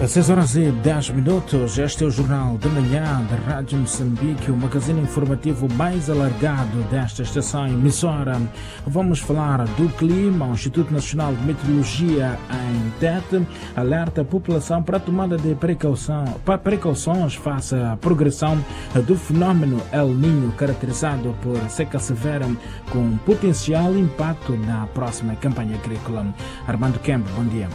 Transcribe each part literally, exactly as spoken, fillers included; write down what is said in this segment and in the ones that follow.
seis horas e dez minutos, este é o Jornal de Manhã da Rádio Moçambique, o magazine informativo mais alargado desta estação emissora. Vamos falar do clima. O Instituto Nacional de Meteorologia, em Tete, alerta a população para a tomada de precaução, para precauções face à progressão do fenómeno El Niño, caracterizado por seca severa com potencial impacto na próxima campanha agrícola. Armando Kemp, bom dia.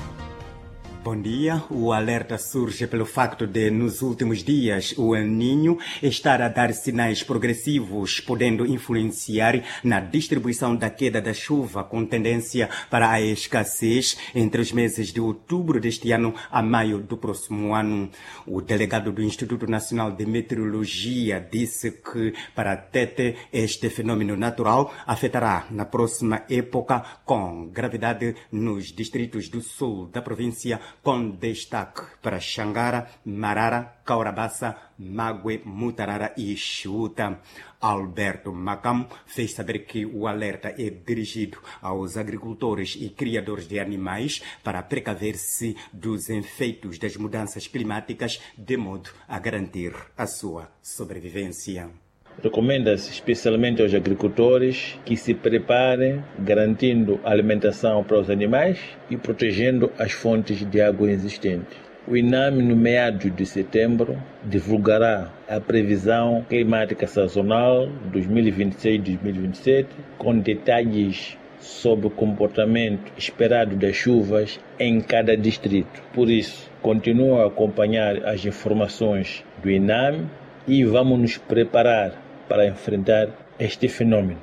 Bom dia. O alerta surge pelo facto de, nos últimos dias, o El Niño estar a dar sinais progressivos, podendo influenciar na distribuição da queda da chuva, com tendência para a escassez entre os meses de outubro deste ano a maio do próximo ano. O delegado do Instituto Nacional de Meteorologia disse que, para Tete, este fenômeno natural afetará na próxima época com gravidade nos distritos do sul da província, com destaque para Xangara, Marara, Caurabaça, Mague, Mutarara e Xuta. Alberto Macam fez saber que o alerta é dirigido aos agricultores e criadores de animais para precaver-se dos efeitos das mudanças climáticas, de modo a garantir a sua sobrevivência. Recomenda-se especialmente aos agricultores que se preparem, garantindo alimentação para os animais e protegendo as fontes de água existentes. O INAME, no meados de setembro, divulgará a previsão climática sazonal dois mil e vinte e seis a dois mil e vinte e sete, com detalhes sobre o comportamento esperado das chuvas em cada distrito. Por isso, continua a acompanhar as informações do INAME e vamos nos preparar para enfrentar este fenômeno.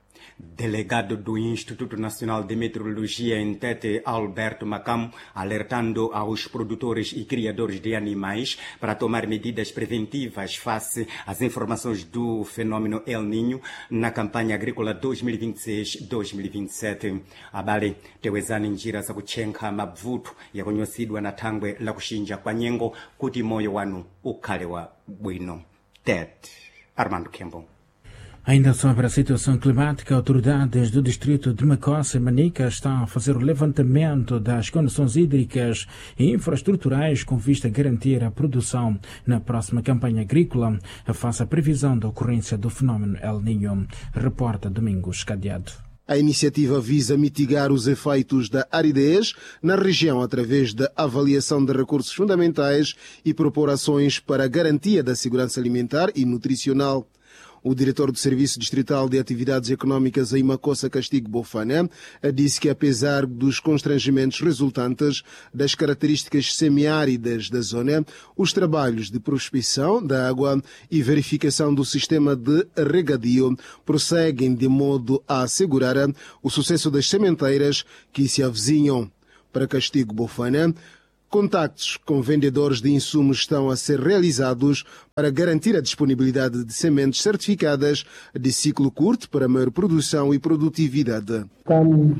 Delegado do Instituto Nacional de Meteorologia em Tete, Alberto Macam, alertando aos produtores e criadores de animais para tomar medidas preventivas face às informações do fenômeno El Niño na campanha agrícola dois mil e vinte e seis a dois mil e vinte e sete. Abale tewezani njira za kuchenka mavuto yakunyosidwa na thangwe la kushinja kwa nyengo kuti moyo wanu ukhale wa bwino. Tete, Armando Kembo. Ainda sobre a situação climática, autoridades do distrito de Macossa e Manica estão a fazer o levantamento das condições hídricas e infraestruturais com vista a garantir a produção na próxima campanha agrícola, face à previsão da ocorrência do fenômeno El Niño. Reporta Domingos Cadeado. A iniciativa visa mitigar os efeitos da aridez na região através da avaliação de recursos fundamentais e propor ações para a garantia da segurança alimentar e nutricional. O diretor do Serviço Distrital de Atividades Econômicas em Macossa, Castigo Bofana, disse que, apesar dos constrangimentos resultantes das características semiáridas da zona, os trabalhos de prospecção da água e verificação do sistema de regadio prosseguem de modo a assegurar o sucesso das sementeiras que se avizinham. Para Castigo Bofana, contactos com vendedores de insumos estão a ser realizados para garantir a disponibilidade de sementes certificadas de ciclo curto para maior produção e produtividade. Estamos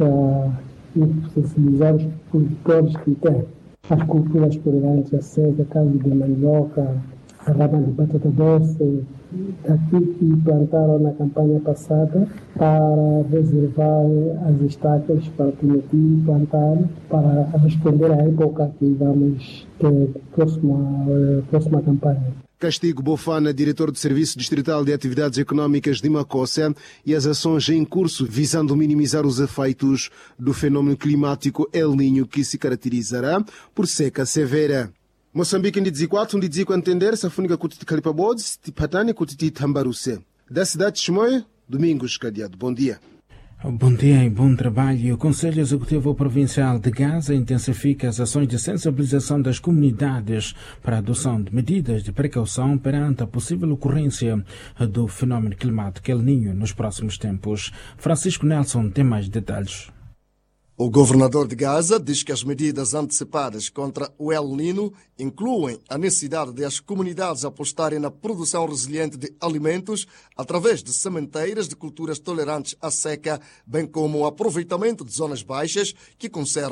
a sensibilizar os produtores que têm as culturas tolerantes a seca, caso de mandioca, a rama de batata doce, aquilo que plantaram na campanha passada, para reservar as estacas para permitir plantar, para responder à época que vamos ter próxima, próxima campanha. Castigo Bofana, diretor do Serviço Distrital de Atividades Econômicas de Macossa, e as ações em curso visando minimizar os efeitos do fenômeno climático El Niño, que se caracterizará por seca severa. Moçambique em Diziquato, um Dizico entender, Safúnica Kutiti Calipabodes, Tipatani Kutiti Tambaruse. Da cidade de Chimoio, Domingos Cadeado. Bom dia. Bom dia e bom trabalho. O Conselho Executivo Provincial de Gaza intensifica as ações de sensibilização das comunidades para a adoção de medidas de precaução perante a possível ocorrência do fenômeno climático El Niño nos próximos tempos. Francisco Nelson tem mais detalhes. O governador de Gaza diz que as medidas antecipadas contra o El Niño incluem a necessidade de as comunidades apostarem na produção resiliente de alimentos através de sementeiras de culturas tolerantes à seca, bem como o aproveitamento de zonas baixas que conservam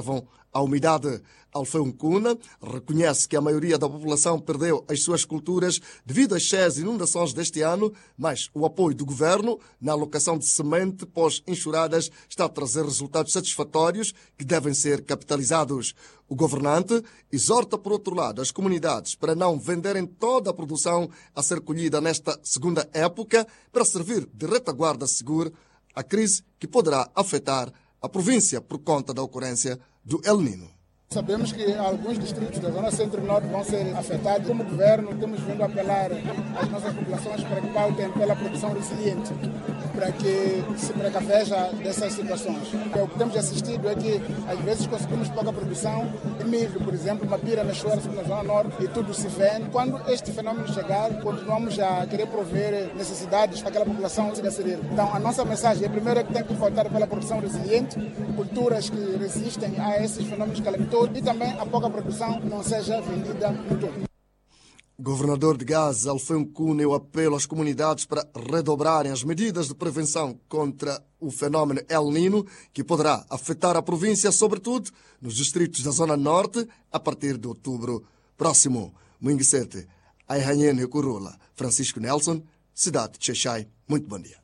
à umidade. Alfeu Nkuna reconhece que a maioria da população perdeu as suas culturas devido às cheias inundações deste ano, mas o apoio do governo na alocação de semente pós-enxurradas está a trazer resultados satisfatórios que devem ser capitalizados. O governante exorta, por outro lado, as comunidades para não venderem toda a produção a ser colhida nesta segunda época para servir de retaguarda segura à crise que poderá afetar a província por conta da ocorrência do El Niño. Sabemos que alguns distritos da zona centro-norte vão ser afetados. Como governo, temos vindo a apelar às nossas populações para que pautem pela produção resiliente, para que se precaveja dessas situações. O que temos assistido é que, às vezes, conseguimos pouca produção de milho, por exemplo, uma pira na chuva na zona norte e tudo se vende. Quando este fenômeno chegar, continuamos a querer prover necessidades para aquela população se inserir. Então, a nossa mensagem é, primeiro, é que tem que pautar pela produção resiliente, culturas que resistem a esses fenômenos calamitosos, e também a pouca produção não seja vendida no todo. Governador de Gaza, Alfeu Nkuna, o apelo às comunidades para redobrarem as medidas de prevenção contra o fenômeno El Niño, que poderá afetar a província, sobretudo nos distritos da Zona Norte, a partir de outubro próximo. Moinguissete, Aihanhene Curula, Francisco Nelson, cidade de Xaixai. Muito bom dia.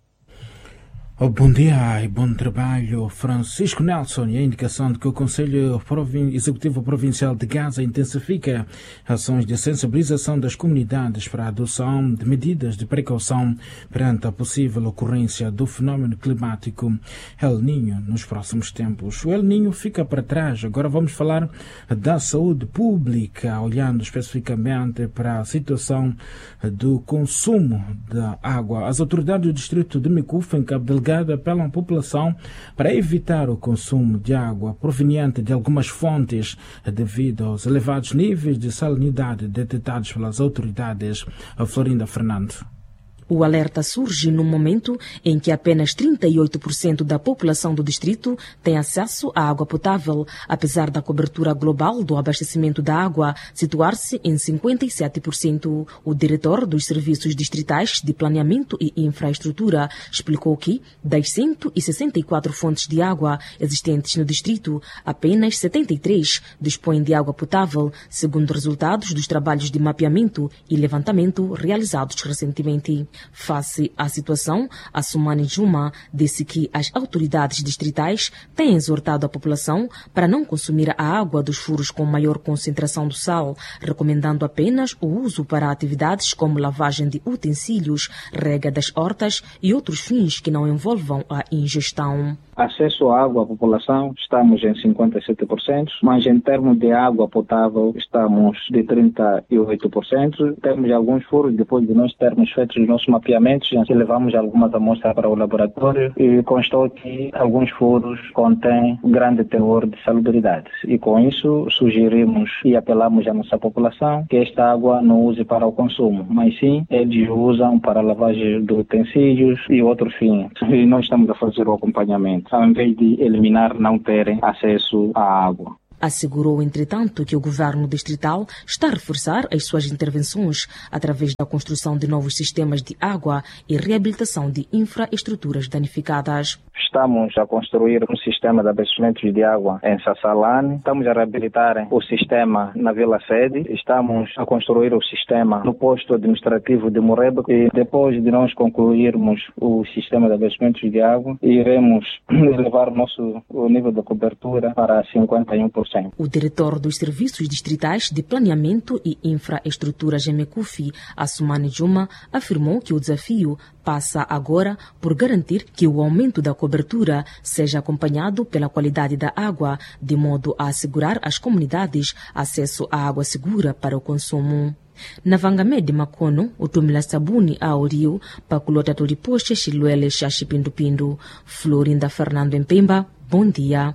Oh, bom dia e bom trabalho, Francisco Nelson. E a indicação de que o Conselho Provin... Executivo Provincial de Gaza intensifica ações de sensibilização das comunidades para a adoção de medidas de precaução perante a possível ocorrência do fenômeno climático El Niño nos próximos tempos. O El Niño fica para trás. Agora vamos falar da saúde pública, olhando especificamente para a situação do consumo da água. As autoridades do distrito de Mikufa, em Cabo Delgado, apelam à população para evitar o consumo de água proveniente de algumas fontes devido aos elevados níveis de salinidade detectados pelas autoridades. A Florinda Fernandes. O alerta surge no momento em que apenas trinta e oito por cento da população do distrito tem acesso à água potável, apesar da cobertura global do abastecimento da água situar-se em cinquenta e sete por cento. O diretor dos Serviços Distritais de Planeamento e Infraestrutura explicou que, das cento e sessenta e quatro fontes de água existentes no distrito, apenas setenta e três dispõem de água potável, segundo resultados dos trabalhos de mapeamento e levantamento realizados recentemente. Face à situação, Assumani Juma disse que as autoridades distritais têm exortado a população para não consumir a água dos furos com maior concentração do sal, recomendando apenas o uso para atividades como lavagem de utensílios, rega das hortas e outros fins que não envolvam a ingestão. Acesso à água à população, estamos em cinquenta e sete por cento, mas em termos de água potável, estamos de trinta e oito por cento. Temos alguns furos, depois de nós termos feito os nossos mapeamentos, já levamos algumas amostras para o laboratório e constou que alguns furos contêm grande teor de salubridade. E com isso, sugerimos e apelamos à nossa população que esta água não use para o consumo, mas sim eles usam para lavagem de utensílios e outros fins. E nós estamos a fazer o acompanhamento, ao invés de eliminar, não terem acesso à água. Assegurou, entretanto, que o governo distrital está a reforçar as suas intervenções através da construção de novos sistemas de água e reabilitação de infraestruturas danificadas. Estamos a construir um sistema de abastecimento de água em Sassalane, estamos a reabilitar o sistema na Vila Sede, estamos a construir o sistema no posto administrativo de Moreba e depois de nós concluirmos o sistema de abastecimento de água, iremos elevar o nosso o nível de cobertura para cinquenta e um por cento. O diretor dos Serviços Distritais de Planeamento e Infraestruturas em Mekufi, Assumani Juma, afirmou que o desafio passa agora por garantir que o aumento da cobertura seja acompanhado pela qualidade da água, de modo a assegurar às comunidades acesso à água segura para o consumo. Na Vangamé de Makono, o tumila sabuni ao rio para culota tuliposhe Xilwele Xaxipindupindu. Florinda Fernando em Pemba, bom dia.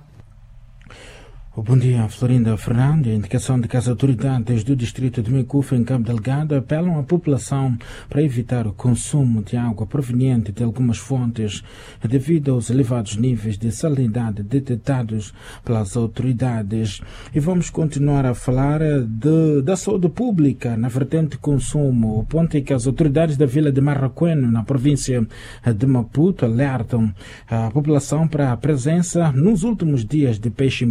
Bom dia, Florinda Fernando. A indicação de que as autoridades do distrito de Mekufa, em Cabo Delgado, apelam à população para evitar o consumo de água proveniente de algumas fontes devido aos elevados níveis de salinidade detectados pelas autoridades. E vamos continuar a falar de, da saúde pública na vertente consumo. O ponto é que as autoridades da vila de Marraqueno, na província de Maputo, alertam a população para a presença nos últimos dias de peixe impróprio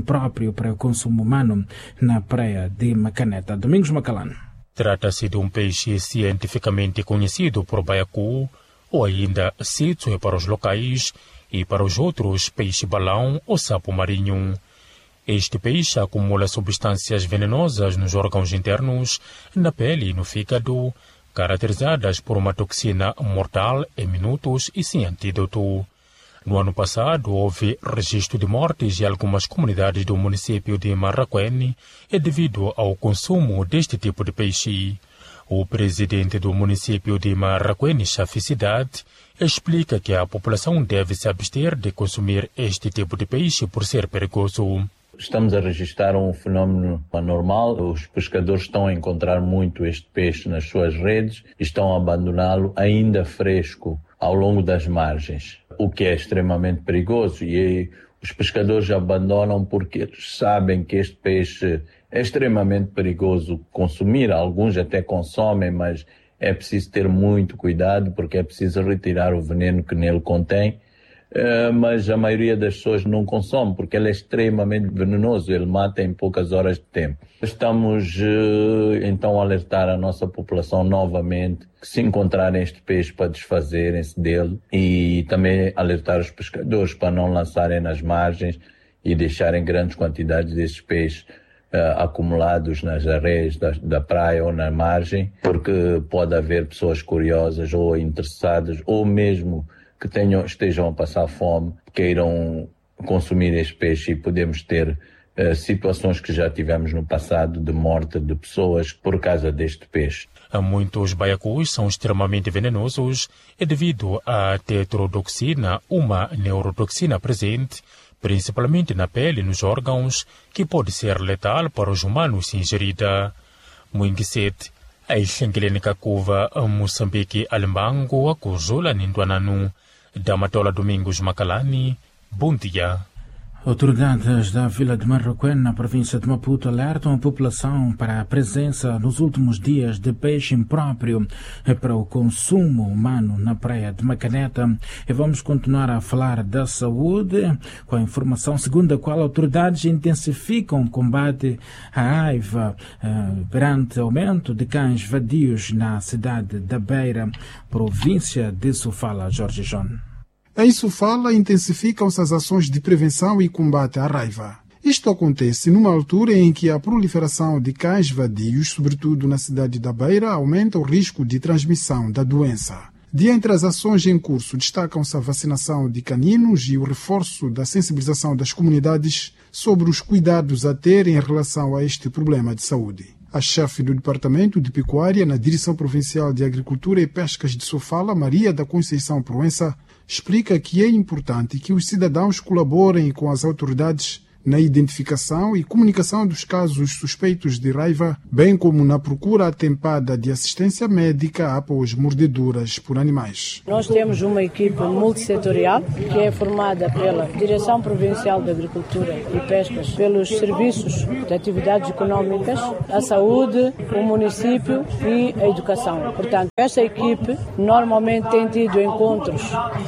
próprio para o consumo humano na praia de Macaneta. Domingos Macalano. Trata-se de um peixe cientificamente conhecido por baiacu, ou ainda citso para os locais e para os outros peixe-balão ou sapo marinho. Este peixe acumula substâncias venenosas nos órgãos internos, na pele e no fígado, caracterizadas por uma toxina mortal em minutos e sem antídoto. No ano passado, houve registro de mortes em algumas comunidades do município de Marraquém e devido ao consumo deste tipo de peixe. O presidente do município de Marraquém, Chaficidade, explica que a população deve se abster de consumir este tipo de peixe por ser perigoso. Estamos a registrar um fenómeno anormal. Os pescadores estão a encontrar muito este peixe nas suas redes e estão a abandoná-lo ainda fresco ao longo das margens, o que é extremamente perigoso. E aí, os pescadores abandonam porque sabem que este peixe é extremamente perigoso consumir. Alguns até consomem, mas é preciso ter muito cuidado porque é preciso retirar o veneno que nele contém. Uh, mas a maioria das pessoas não consome porque ele é extremamente venenoso, ele mata em poucas horas de tempo. Estamos uh, então a alertar a nossa população novamente que se encontrarem este peixe para desfazerem-se dele e também alertar os pescadores para não lançarem nas margens e deixarem grandes quantidades desses peixes uh, acumulados nas areias da, da praia ou na margem, porque pode haver pessoas curiosas ou interessadas ou mesmo que tenham, estejam a passar fome, queiram consumir este peixe e podemos ter uh, situações que já tivemos no passado de morte de pessoas por causa deste peixe. Muitos baiacus são extremamente venenosos e devido à tetrodoxina, uma neurotoxina presente, principalmente na pele e nos órgãos, que pode ser letal para os humanos se ingerida. Muingisete, a Ixengelene Cuva, Moçambique, Alembango, Acuzula, Ninduananu, Damatola Domingos Macalani, bom dia. Autoridades da Vila de Marraquém, na província de Maputo, alertam a população para a presença nos últimos dias de peixe impróprio para o consumo humano na praia de Macaneta. E vamos continuar a falar da saúde com a informação segundo a qual autoridades intensificam o combate à aiva eh, perante aumento de cães vadios na cidade da Beira, província de Sofala. Jorge João. Em Sofala, intensificam-se as ações de prevenção e combate à raiva. Isto acontece numa altura em que a proliferação de cães vadios, sobretudo na cidade da Beira, aumenta o risco de transmissão da doença. De entre as ações em curso, destacam-se a vacinação de caninos e o reforço da sensibilização das comunidades sobre os cuidados a ter em relação a este problema de saúde. A chefe do Departamento de Pecuária na Direção Provincial de Agricultura e Pescas de Sofala, Maria da Conceição Proença, explica que é importante que os cidadãos colaborem com as autoridades na identificação e comunicação dos casos suspeitos de raiva, bem como na procura atempada de assistência médica após mordeduras por animais. Nós temos uma equipe multissetorial que é formada pela Direção Provincial de Agricultura e Pescas, pelos serviços de atividades econômicas, a saúde, o município e a educação. Portanto, esta equipe normalmente tem tido encontros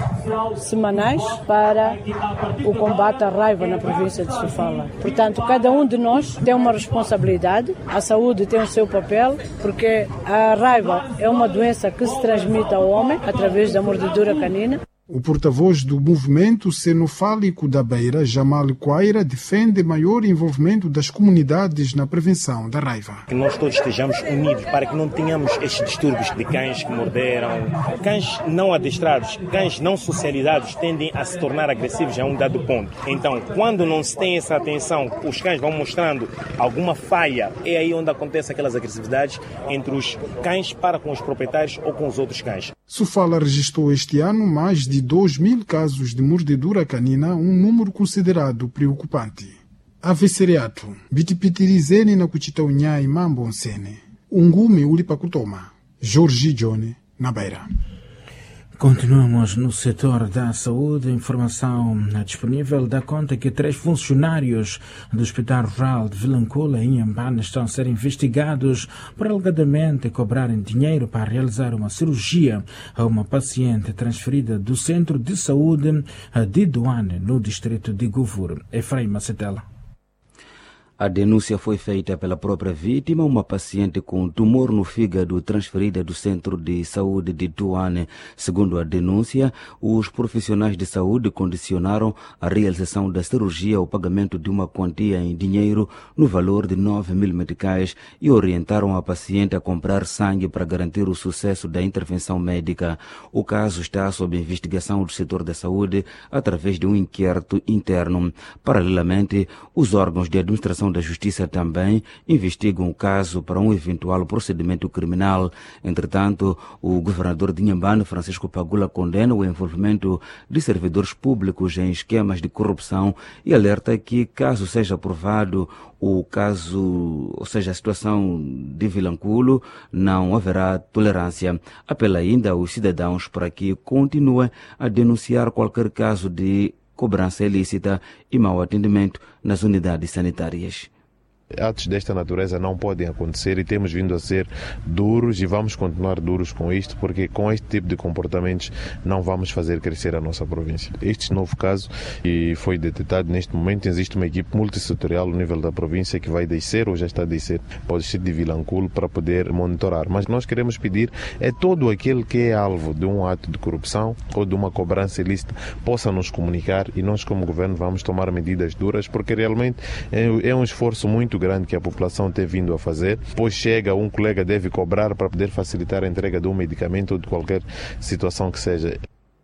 semanais para o combate à raiva na província de Sofala. Fala. Portanto, cada um de nós tem uma responsabilidade, a saúde tem o seu papel, porque a raiva é uma doença que se transmite ao homem através da mordedura canina. O porta-voz do movimento cenofálico da Beira, Jamal Quaira, defende maior envolvimento das comunidades na prevenção da raiva. Que nós todos estejamos unidos para que não tenhamos estes distúrbios de cães que morderam. Cães não adestrados, cães não socializados tendem a se tornar agressivos a um dado ponto. Então, quando não se tem essa atenção, os cães vão mostrando alguma falha, é aí onde acontecem aquelas agressividades entre os cães para com os proprietários ou com os outros cães. Sofala registrou este ano mais de dois mil casos de mordedura canina, um número considerado preocupante. Avesseriato, bitipitirizene na kuchitaunha e mambonsene, ungume ulipakutoma, Jorge Johnny, na Beira. Continuamos no setor da saúde. Informação disponível dá conta que três funcionários do Hospital Rural de Vilanculo, em Inhambane, estão a ser investigados por alegadamente cobrarem dinheiro para realizar uma cirurgia a uma paciente transferida do Centro de Saúde de Doane, no distrito de Govur. Efraim Macetela. A denúncia foi feita pela própria vítima, uma paciente com tumor no fígado transferida do Centro de Saúde de Tuane. Segundo a denúncia, os profissionais de saúde condicionaram a realização da cirurgia ao pagamento de uma quantia em dinheiro no valor de nove mil meticais e orientaram a paciente a comprar sangue para garantir o sucesso da intervenção médica. O caso está sob investigação do setor da saúde através de um inquérito interno. Paralelamente, os órgãos de administração da Justiça também investigam o caso para um eventual procedimento criminal. Entretanto, o governador de Inhambane, Francisco Pagula, condena o envolvimento de servidores públicos em esquemas de corrupção e alerta que, caso seja aprovado o caso, ou seja, a situação de Vilanculo, não haverá tolerância. Apela ainda aos cidadãos para que continuem a denunciar qualquer caso de cobrança ilícita e mau atendimento nas unidades sanitárias. Atos desta natureza não podem acontecer e temos vindo a ser duros e vamos continuar duros com isto, porque com este tipo de comportamentos não vamos fazer crescer a nossa província. Este novo caso e foi detectado neste momento, existe uma equipe multissetorial no nível da província que vai descer ou já está a descer para o distrito de Vilanculo para poder monitorar. Mas nós queremos pedir é todo aquele que é alvo de um ato de corrupção ou de uma cobrança ilícita possa nos comunicar e nós como governo vamos tomar medidas duras, porque realmente é, é um esforço muito grande que a população tem vindo a fazer, pois chega, um colega deve cobrar para poder facilitar a entrega de um medicamento ou de qualquer situação que seja.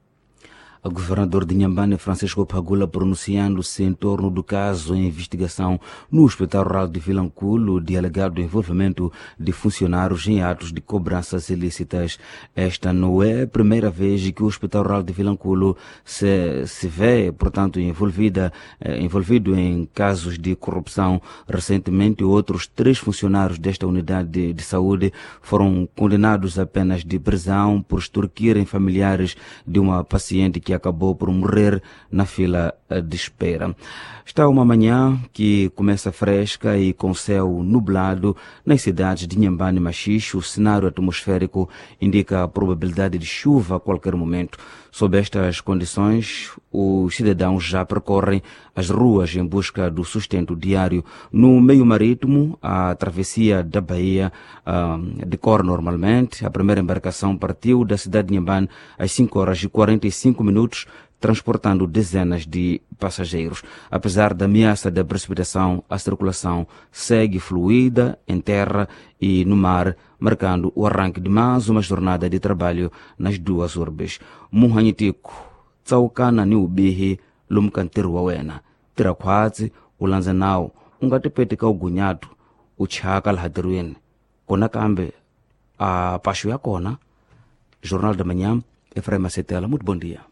O governador de Inhambane, Francisco Pagula, pronunciando-se em torno do caso em investigação no Hospital Rural de Vilanculo de alegado envolvimento de funcionários em atos de cobranças ilícitas. Esta não é a primeira vez que o Hospital Rural de Vilanculo se, se vê, portanto, envolvida, eh, envolvido em casos de corrupção. Recentemente, outros três funcionários desta unidade de, de saúde foram condenados a penas de prisão por extorquirem familiares de uma paciente que que acabou por morrer na fila de espera. Está uma manhã que começa fresca e com céu nublado nas cidades de Inhambane e Machixe. O cenário atmosférico indica a probabilidade de chuva a qualquer momento. Sob estas condições, os cidadãos já percorrem as ruas em busca do sustento diário. No meio marítimo, a travessia da Bahia uh, decorre normalmente. A primeira embarcação partiu da cidade de Inhambane às cinco horas e quarenta e cinco minutos, transportando dezenas de passageiros. Apesar da ameaça da precipitação, a circulação segue fluida em terra e no mar, marcando o arranque de mais uma jornada de trabalho nas duas urbes. Muhanyitiku, Tsaukana ni ubihi, lumkantiru wawena. Tirakwatsi, ulanzanao, ungatepetika ugunyatu, uchaka alhadiruene. Kona kambe, a pashu ya kona. Jornal da Manhã, Efraim Macetela, muito bom dia.